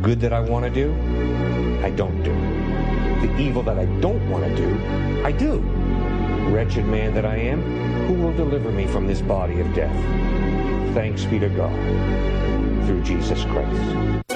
good that I want to do, I don't do. The evil that I don't want to do, I do. Wretched man that I am, who will deliver me from this body of death? Thanks be to God, through Jesus Christ.